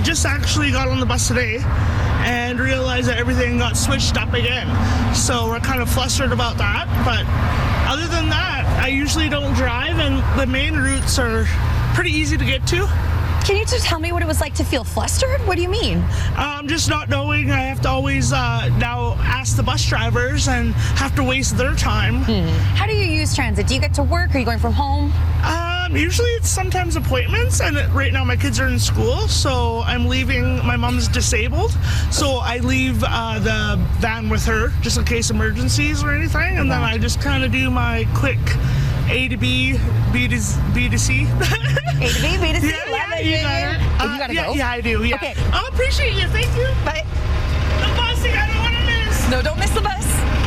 just actually got on the bus today and realized that everything got switched up again. So we're kind of flustered about that. But other than that, I usually don't drive, and the main routes are pretty easy to get to. Can you just tell me what it was like to feel flustered? What do you mean? Just not knowing. I have to always now ask the bus drivers and have to waste their time. How do you use transit? Do you get to work? Are you going from home? Usually it's sometimes appointments, and right now my kids are in school, so I'm leaving. My mom's disabled, so I leave the van with her just in case emergencies or anything, and then I just kind of do my quick A to B, B to C. A to B, B to C. Yeah, you gotta go? Yeah, I do. Yeah. Okay. I appreciate you. Thank you. Bye. The busing, I don't want to miss. No, don't miss the bus.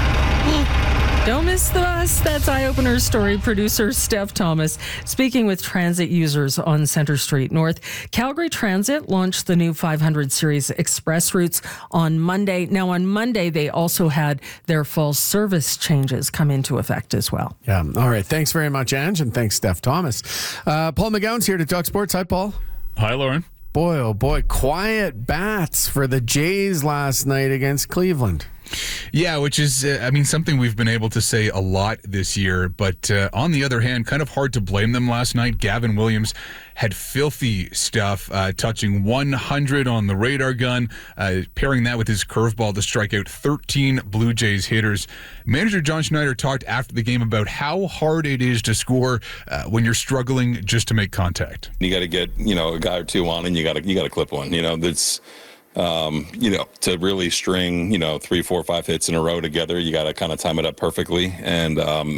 Don't miss the bus. That's Eye Opener story producer Steph Thomas speaking with transit users on Centre Street North. Calgary Transit launched the new 500 series express routes on Monday. Now, on Monday, they also had their fall service changes come into effect as well. Yeah. All right. Thanks very much, Ange, and thanks, Steph Thomas. Paul McGowan's here to talk sports. Hi, Paul. Hi, Lauren. Boy, oh boy, quiet bats for the Jays last night against Cleveland. Yeah, which is, something we've been able to say a lot this year. But on the other hand, kind of hard to blame them last night. Gavin Williams had filthy stuff, touching 100 on the radar gun, pairing that with his curveball to strike out 13 Blue Jays hitters. Manager John Schneider talked after the game about how hard it is to score when you're struggling just to make contact. You got to get, a guy or two on, and you got to clip one. That's... to really string, 3, 4, 5 hits in a row together, you got to kind of time it up perfectly. And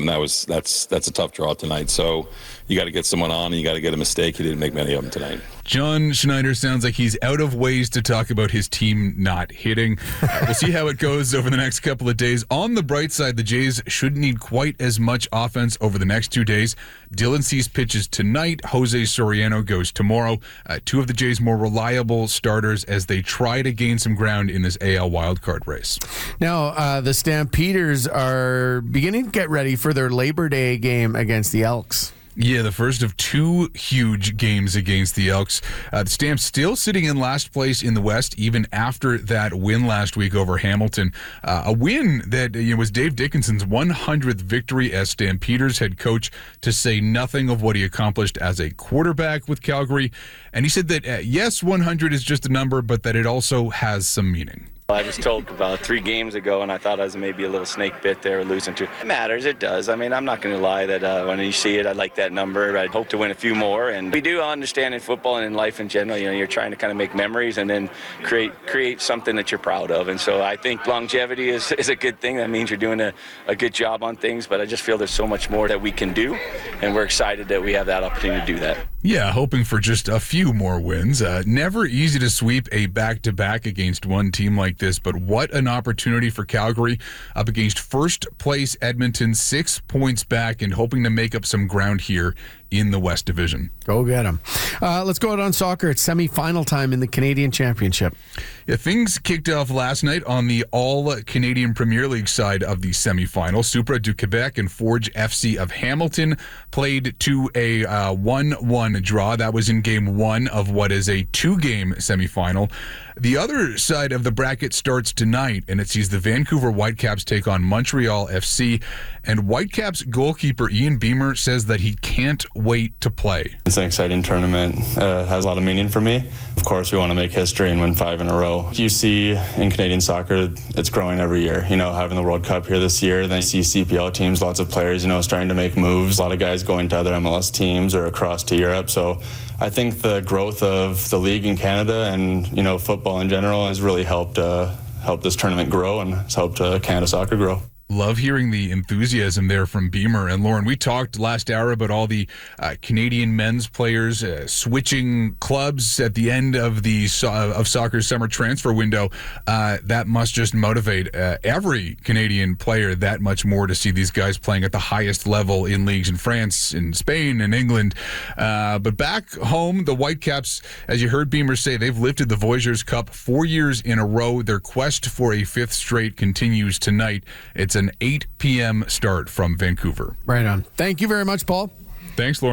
that's a tough draw tonight. So you got to get someone on, and you got to get a mistake. He didn't make many of them tonight. John Schneider sounds like he's out of ways to talk about his team not hitting. We'll see how it goes over the next couple of days. On the bright side, the Jays shouldn't need quite as much offense over the next 2 days. Dylan Cease pitches tonight. Jose Soriano goes tomorrow. Two of the Jays' more reliable starters as they try to gain some ground in this AL wildcard race. Now, the Stampeders are beginning to get ready for their Labor Day game against the Elks. Yeah, the first of 2 huge games against the Elks. The Stamps still sitting in last place in the West, even after that win last week over Hamilton. A win that was Dave Dickinson's 100th victory as Stampeders head coach, to say nothing of what he accomplished as a quarterback with Calgary. And he said that, yes, 100 is just a number, but that it also has some meaning. I was told about 3 games ago, and I thought I was maybe a little snake bit there losing to. It matters, it does. I'm not going to lie that when you see it, I like that number. I'd hope to win a few more. And we do understand in football and in life in general, you're trying to kind of make memories and then create something that you're proud of. And so I think longevity is a good thing. That means you're doing a good job on things, but I just feel there's so much more that we can do, and we're excited that we have that opportunity to do that. Yeah, hoping for just a few more wins. Never easy to sweep a back-to-back against one team like this, but what an opportunity for Calgary up against first place Edmonton, 6 points back, and hoping to make up some ground here in the West Division. Go get them. Let's go out on soccer. It's semi-final time in the Canadian Championship. Yeah, things kicked off last night on the All-Canadian Premier League side of the semi-final. Supra du Quebec and Forge FC of Hamilton played to a 1-1 draw. That was in game 1 of what is a 2-game semi-final. The other side of the bracket starts tonight, and it sees the Vancouver Whitecaps take on Montreal FC. And Whitecaps goalkeeper Ian Beamer says that he can't wait to play. It's an exciting tournament. Has a lot of meaning for me. Of course, we want to make history and win 5 in a row. You see in Canadian soccer, it's growing every year. Having the World Cup here this year, then you see CPL teams, lots of players, starting to make moves. A lot of guys going to other MLS teams or across to Europe. So I think the growth of the league in Canada and, football in general has really helped this tournament grow and has helped Canada soccer grow. Love hearing the enthusiasm there from Beamer. And Lauren, we talked last hour about all the Canadian men's players switching clubs at the end of the of soccer's summer transfer window. That must just motivate every Canadian player that much more to see these guys playing at the highest level in leagues in France, in Spain, and England. But back home, the Whitecaps, as you heard Beamer say, they've lifted the Voyageurs Cup 4 years in a row. Their quest for a 5th straight continues tonight. It's an 8 p.m. start from Vancouver. Right on. Thank you very much, Paul. Thanks, Lauren.